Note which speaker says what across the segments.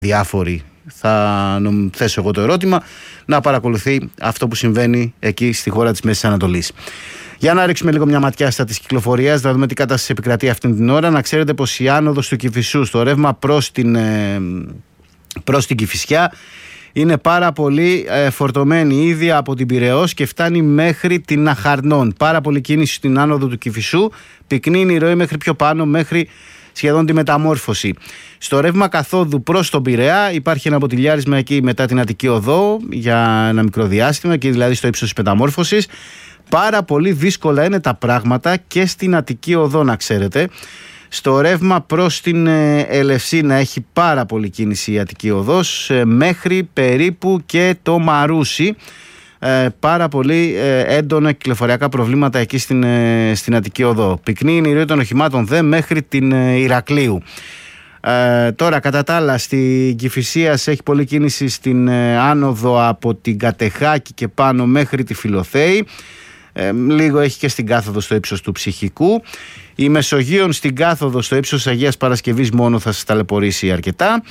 Speaker 1: διάφοροι, θα θέσω εγώ το ερώτημα, να παρακολουθεί αυτό που συμβαίνει εκεί στη χώρα της Μέσης Ανατολής. Για να ρίξουμε λίγο μια ματιά στα της κυκλοφορίας, να δούμε τι κατάσταση επικρατεί αυτή την ώρα. Να ξέρετε πως η άνοδος του Κηφισού στο ρεύμα προς την Κηφισιά είναι πάρα πολύ φορτωμένη ήδη από την Πειραιώς και φτάνει μέχρι την Αχαρνών. Πάρα πολύ κίνηση στην άνοδο του Κηφισού, πυκνή είναι η ροή μέχρι πιο πάνω, μέχρι σχεδόν τη Μεταμόρφωση. Στο ρεύμα καθόδου προς τον Πειραιά υπάρχει ένα ποτηλιάρισμα εκεί μετά την Αττική Οδό για ένα μικρό διάστημα, και δηλαδή στο ύψος της Μεταμόρφωσης. Πάρα πολύ δύσκολα είναι τα πράγματα και στην Αττική Οδό, να ξέρετε. Στο ρεύμα προς την Ελευσίνα έχει πάρα πολύ κίνηση η Αττική Οδός, μέχρι περίπου και το Μαρούσι. Πάρα πολύ έντονα κυκλοφοριακά προβλήματα εκεί στην Αττική Οδό. Πυκνή είναι η ροή των οχημάτων δε μέχρι την Ηρακλείου. Τώρα κατά τα άλλα στην Κηφισίας έχει πολλή κίνηση στην άνοδο από την Κατεχάκη και πάνω μέχρι τη Φιλοθέη. Λίγο έχει και στην κάθοδο στο ύψος του Ψυχικού. Η Μεσογείων στην κάθοδο στο ύψος Αγίας Παρασκευής μόνο θα σας ταλαιπωρήσει αρκετά.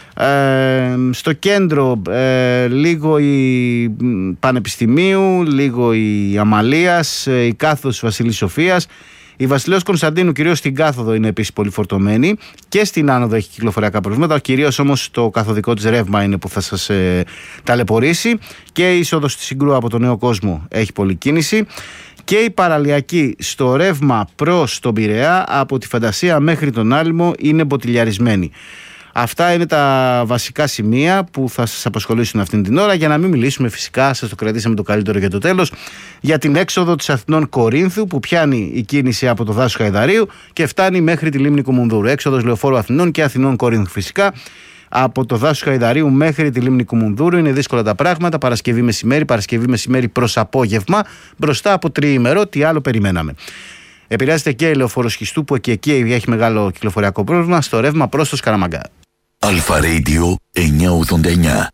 Speaker 1: Στο κέντρο λίγο η Πανεπιστημίου, λίγο η Αμαλίας, η κάθοδος Βασιλής Σοφίας. Η Βασιλέως Κωνσταντίνου κυρίως στην κάθοδο είναι επίσης πολύ φορτωμένη, και στην άνοδο έχει κυκλοφοριακά προβλήματα, κυρίως όμως το καθοδικό της ρεύμα είναι που θα σας ταλαιπωρήσει, και η είσοδος της Συγκρού από τον Νέο Κόσμο έχει πολλή κίνηση, και η παραλιακή στο ρεύμα προς τον Πειραιά από τη Φαντασία μέχρι τον Άλυμο είναι μποτιλιαρισμένη. Αυτά είναι τα βασικά σημεία που θα σας απασχολήσουν αυτήν την ώρα, για να μην μιλήσουμε φυσικά, σας το κρατήσαμε το καλύτερο για το τέλος, για την έξοδο της Αθηνών Κορίνθου που πιάνει η κίνηση από το δάσος Χαϊδαρίου και φτάνει μέχρι τη λίμνη Κουμουνδούρου. Έξοδος Λεωφόρου Αθηνών και Αθηνών Κορίνθου φυσικά. Από το δάσος Χαϊδαρίου μέχρι τη λίμνη Κουμουνδούρου είναι δύσκολα τα πράγματα. Παρασκευή μεσημέρι προς απόγευμα, μπροστά από τριήμερο, τι άλλο περιμέναμε. Επηρεάζεται και η Λεωφόρος Χιστού που και εκεί έχει μεγάλο κυκλοφοριακό πρόβλημα στο ρεύμα προς το Σκαραμαγκά.
Speaker 2: Αλφα Radio 989.